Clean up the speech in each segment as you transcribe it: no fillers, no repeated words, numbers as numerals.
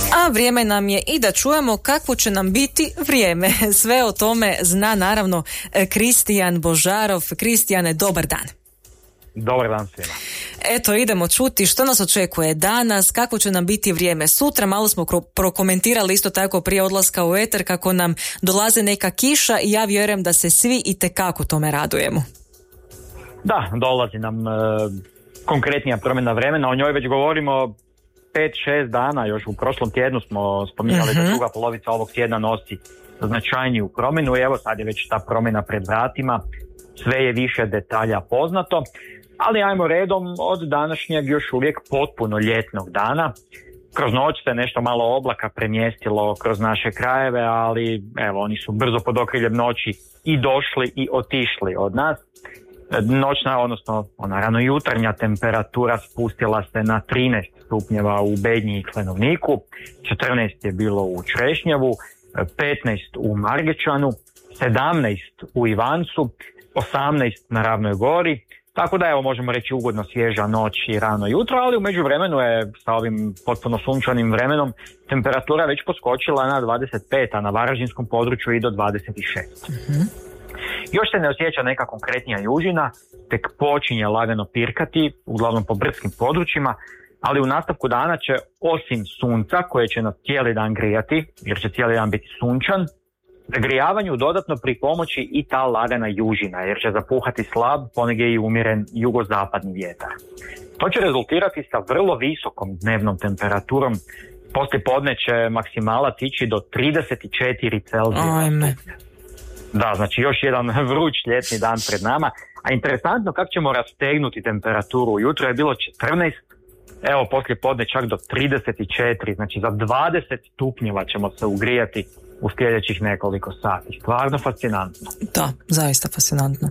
A vrijeme nam je i da čujemo kakvo će nam biti vrijeme. Sve o tome zna naravno Kristijan Božarov. Kristijane, dobar dan. Dobar dan svima. Eto, idemo čuti što nas očekuje danas, kako će nam biti vrijeme sutra. Malo smo prokomentirali isto tako prije odlaska u eter kako nam dolaze neka kiša i ja vjerujem da se svi itekako tome radujemo. Da, dolazi nam konkretnija promjena vremena, o njoj već govorimo 5-6 dana, još u prošlom tjednu smo spominjali da druga polovica ovog tjedna nosi značajniju promjenu i evo sad je već ta promjena pred vratima, sve je više detalja poznato, ali ajmo redom, od današnjeg još uvijek potpuno ljetnog dana. Kroz noć se nešto malo oblaka premjestilo kroz naše krajeve, ali evo oni su brzo pod okriljem noći i došli i otišli od nas. Noćna, odnosno ona ranojutarnja temperatura spustila se na 13 stupnjeva u Bednji i Klenovniku, 14 je bilo u Črešnjevu, 15 u Margečanu, 17 u Ivancu, 18 na Ravnoj Gori, tako da evo možemo reći ugodno svježa noć i rano jutro, ali u međuvremenu je sa ovim potpuno sunčanim vremenom temperatura već poskočila na 25, a na varaždinskom području i do 26. Još se ne osjeća neka konkretnija južina, tek počinje lagano pirkati, uglavnom po brdskim područjima, ali u nastavku dana će osim sunca koje će nas cijeli dan grijati, jer će cijeli dan biti sunčan, zagrijavanju dodatno pripomoći i ta lagana južina, jer će zapuhati slab, ponegdje i umjeren jugozapadni vjetar. To će rezultirati sa vrlo visokom dnevnom temperaturom. Poslije podne će maksimalac ići do 34 Celzija. Da, znači još jedan vruć ljetni dan pred nama. A interesantno kako ćemo rastegnuti temperaturu. Jutro je bilo 14, evo poslije podne čak do 34, znači za 20 stupnjeva ćemo se ugrijati u sljedećih nekoliko sati. Stvarno fascinantno. Da, zaista fascinantno.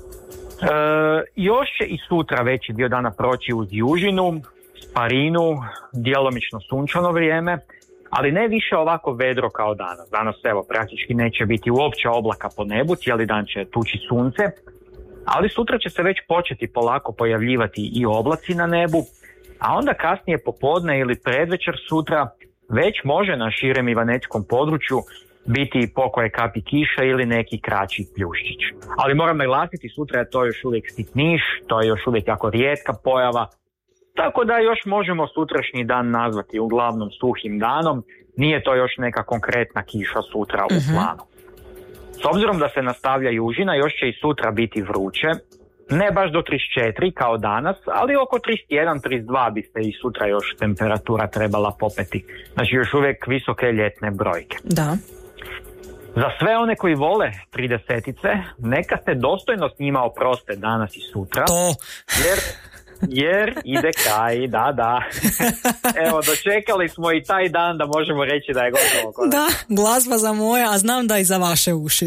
Još će i sutra veći dio dana proći uz južinu, sparinu, djelomično sunčano vrijeme, ali ne više ovako vedro kao danas. Danas evo praktički neće biti uopće oblaka po nebu, cijeli dan će tući sunce, ali sutra će se već početi polako pojavljivati i oblaci na nebu, a onda kasnije popodne ili predvečer sutra već može na širem ivaneckom području biti pokoje kapi kiša ili neki kraći pljuščić. Ali moram naglasiti, sutra je to još uvijek sitniš, to je još uvijek jako rijetka pojava, tako da još možemo sutrašnji dan nazvati uglavnom suhim danom, nije to još neka konkretna kiša sutra u planu. S obzirom da se nastavlja južina, još će i sutra biti vruće, ne baš do 34 kao danas, ali oko 31-32 bi se i sutra još temperatura trebala popeti. Znači još uvijek visoke ljetne brojke. Da. Za sve one koji vole 30-tice, neka se dostojno s njima oproste danas i sutra. To. Jer ide kraj, da. Evo, dočekali smo i taj dan da možemo reći da je gotovo. Da, glazba za moje, a znam da i za vaše uši.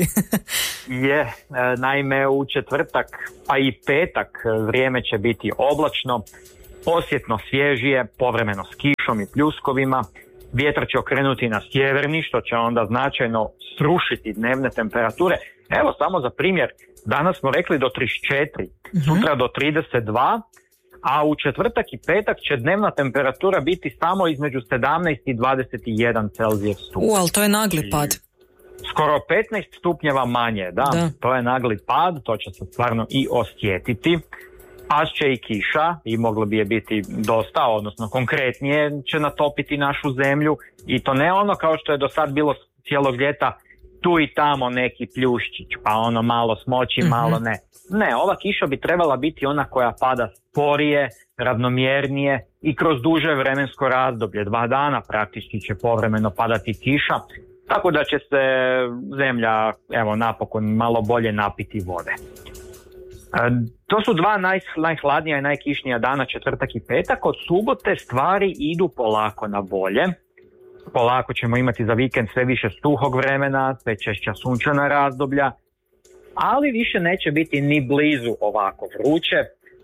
Naime u četvrtak pa i petak vrijeme će biti oblačno, osjetno svježije, povremeno s kišom i pljuskovima. Vjetar će okrenuti na sjeverni, što će onda značajno srušiti dnevne temperature. Evo samo za primjer, danas smo rekli do 34, sutra do 32, a u četvrtak i petak će dnevna temperatura biti samo između 17 i 21 Celzijev stupanj. Ali to je nagli pad. Skoro 15 stupnjeva manje, da, to je nagli pad, to će se stvarno i osjetiti. Past će i kiša i moglo bi je biti dosta, odnosno konkretnije će natopiti našu zemlju i to ne ono kao što je do sad bilo cijelog ljeta, tu i tamo neki pljuščić, pa ono malo smoći, malo ne. Ne, ova kiša bi trebala biti ona koja pada sporije, ravnomjernije i kroz duže vremensko razdoblje, 2 dana praktički će povremeno padati kiša, tako da će se zemlja evo napokon malo bolje napiti vode. To su dva najhladnija i najkišnija dana, četvrtak i petak. Od subote stvari idu polako na bolje. Polako ćemo imati za vikend sve više suhog vremena, sve češća sunčana razdoblja, ali više neće biti ni blizu ovako vruće.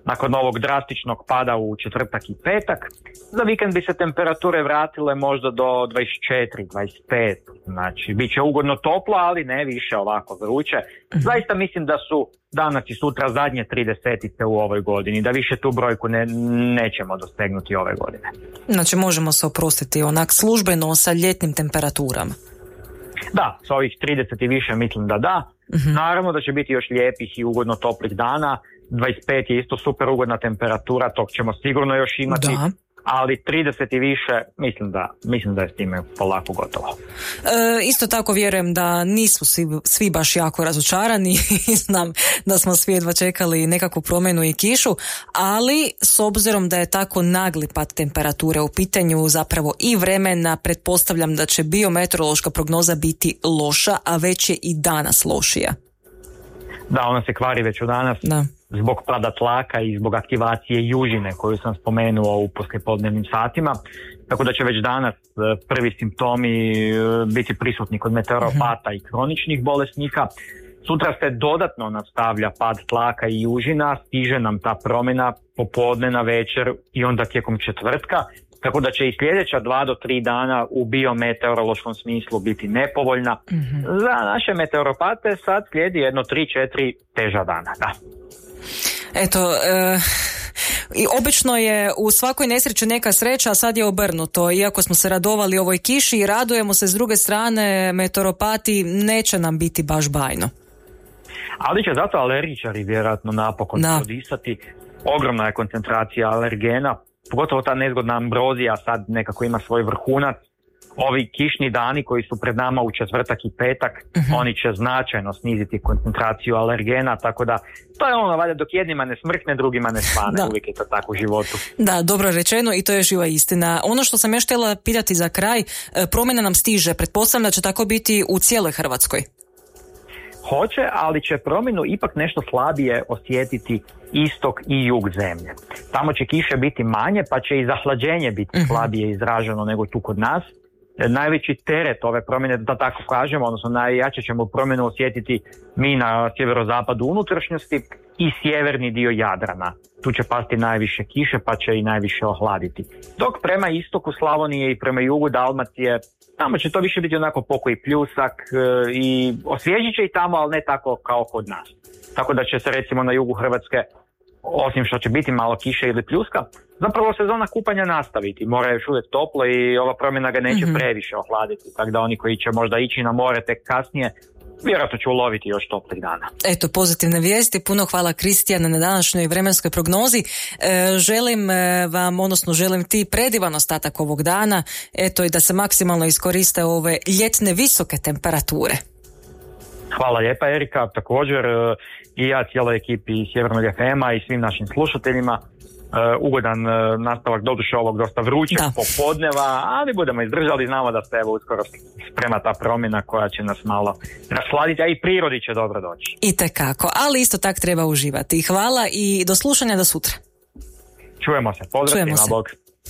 nakon ovog drastičnog pada u četvrtak i petak. Za vikend bi se temperature vratile možda do 24-25, znači bit će ugodno toplo, ali ne više ovako vruće. Zaista mislim da su danas i sutra zadnje 30 u ovoj godini, da više tu brojku nećemo dosegnuti ove godine. Znači možemo se oprostiti onak službeno sa ljetnim temperaturama. Da, s ovih 30 i više mislim da da. Naravno da će biti još lijepih i ugodno toplih dana. 25 je isto super ugodna temperatura, tog ćemo sigurno još imati. Da. Ali 30 i više mislim da je s time polako gotovo. Isto tako vjerujem da nisu svi baš jako razočarani i znam da smo svi jedva čekali nekakvu promjenu i kišu, ali s obzirom da je tako nagli pad temperature u pitanju zapravo i vremena, pretpostavljam da će biometeorološka prognoza biti loša, a već je i danas lošija. Da, ona se kvari već u danas. Da. Zbog pada tlaka i zbog aktivacije južine koju sam spomenuo u poslijepodnevnim satima, tako da će već danas prvi simptomi biti prisutni kod meteoropata i kroničnih bolesnika. Sutra se dodatno nastavlja pad tlaka i južina, stiže nam ta promjena popodne na večer i onda tijekom četvrtka, tako da će i sljedeća 2 do 3 dana u biometeorološkom smislu biti nepovoljna. Za naše meteoropate sad slijedi jedno 3-4 teža dana, da. Eto, i obično je u svakoj nesreći neka sreća, a sad je obrnuto. Iako smo se radovali ovoj kiši i radujemo se, s druge strane meteoropati neće nam biti baš bajno. Ali će zato alergičari vjerojatno napokon prodisati. Ogromna je koncentracija alergena, pogotovo ta nezgodna ambrozija sad nekako ima svoj vrhunac. Ovi kišni dani koji su pred nama u četvrtak i petak, oni će značajno sniziti koncentraciju alergena, tako da to je ono, valjda dok jednima ne smrkne, drugima ne svane, uvijek je to tako u životu. Da, dobro rečeno i to je živa istina. Ono što sam još htjela pitati za kraj, promjena nam stiže, pretpostavljam da će tako biti u cijeloj Hrvatskoj. Hoće, ali će promjenu ipak nešto slabije osjetiti istok i jug zemlje. Tamo će kiše biti manje, pa će i zahlađenje biti slabije izraženo nego tu kod nas. Najveći teret ove promjene, da tako kažemo, odnosno najjače ćemo promjenu osjetiti mi na sjeverozapadu unutrašnjosti i sjeverni dio Jadrana. Tu će pasti najviše kiše, pa će i najviše ohladiti. Dok prema istoku Slavonije i prema jugu Dalmacije, tamo će to više biti onako pokoji pljusak i osvježit će i tamo, ali ne tako kao kod nas. Tako da će se recimo na jugu Hrvatske, osim što će biti malo kiše ili pljuska, zapravo sezona kupanja nastaviti. More je još uvijek toplo i ova promjena ga neće previše ohladiti, tako da oni koji će možda ići na more tek kasnije, vjerojatno će uloviti još toplih dana. Eto, pozitivne vijesti. Puno hvala Kristijane na današnjoj vremenskoj prognozi. Želim ti predivan ostatak ovog dana, eto, i da se maksimalno iskoriste ove ljetne visoke temperature. Hvala lijepa Erika, također i ja cijeloj ekipi Sjevernog FM-a i svim našim slušateljima. Ugodan nastavak doduše ovog dosta vrućeg popodneva, ali budemo izdržali, znamo da se evo uskoro sprema ta promjena koja će nas malo rasladiti, a i prirodi će dobro doći. Itekako, ali isto tak treba uživati. Hvala i do slušanja do sutra. Čujemo se, pozdrav svima, bog.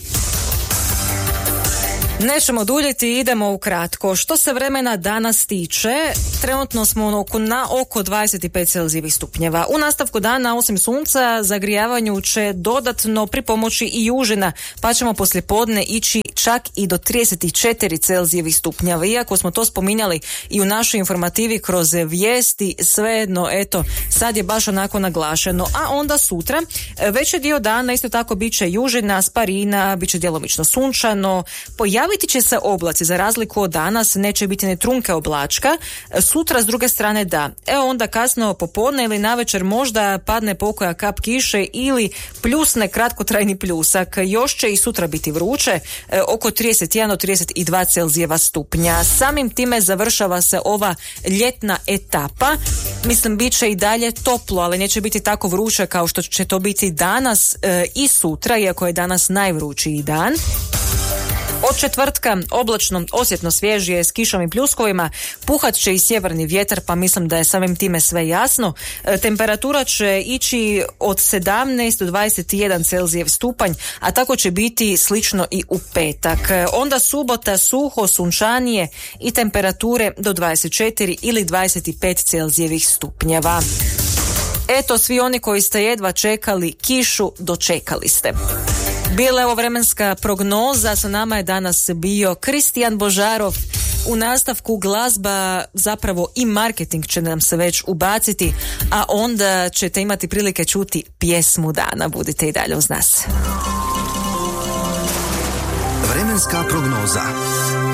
Nećemo duljiti, idemo ukratko. Što se vremena danas tiče, trenutno smo na oko 25 celzijevih stupnjeva. U nastavku dana, osim sunca, zagrijavanju će dodatno pripomoći i južina, pa ćemo poslijepodne ići čak i do 34 celzijevih stupnjeva. Iako smo to spominjali i u našoj informativi kroz vijesti, svejedno, eto, sad je baš onako naglašeno. A onda sutra, veći dio dana isto tako bit će južina, sparina, bit će djelomično sunčano, pojaviti će se oblaci, za razliku od danas neće biti ni trunke oblačka. Sutra s druge strane da. Evo onda kasno popodne ili navečer možda padne pokoja kap kiše ili pljusne kratkotrajni pljusak. Još će i sutra biti vruće, oko 31 do 32 celzijeva stupnja. Samim time završava se ova ljetna etapa. Mislim, bit će i dalje toplo, ali neće biti tako vruće kao što će to biti danas i sutra, iako je danas najvrućiji dan. Od četvrtka oblačno, osjetno svježije s kišom i pljuskovima, puhat će i sjeverni vjetar, pa mislim da je samim time sve jasno. Temperatura će ići od 17 do 21 celzijev stupanj, a tako će biti slično i u petak. Onda subota suho, sunčanije i temperature do 24 ili 25 celzijevih stupnjeva. Eto, svi oni koji ste jedva čekali kišu, dočekali ste. Bila je ovo vremenska prognoza, sa nama je danas bio Kristijan Božarov. U nastavku glazba, zapravo i marketing će nam se već ubaciti, a onda ćete imati prilike čuti pjesmu dana. Budite i dalje uz nas. Vremenska prognoza.